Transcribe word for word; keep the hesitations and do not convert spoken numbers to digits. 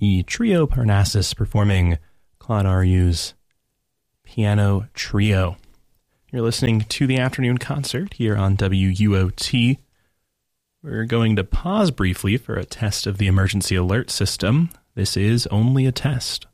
the Trio Parnassus performing Claude Arieu's Piano Trio. You're listening to the afternoon concert here on W U O T. We're going to pause briefly for a test of the emergency alert system. This is only a test.